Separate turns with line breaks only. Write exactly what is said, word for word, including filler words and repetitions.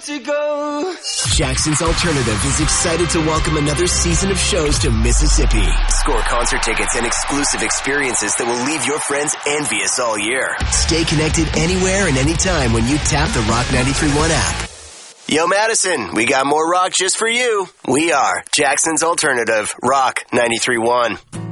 to go.
Jackson's Alternative is excited to welcome another season of shows to Mississippi. Score concert tickets and exclusive experiences that will leave your friends envious all year. Stay connected anywhere and anytime when you tap the Rock ninety-three point one app. Yo, Madison, we got more rock just for you. We are Jackson's Alternative, Rock ninety-three point one.